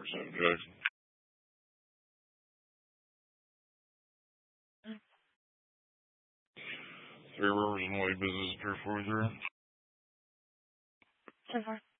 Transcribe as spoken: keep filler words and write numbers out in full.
seven Jackson. Three Rivers and White Business, Pier forty-three. ten four.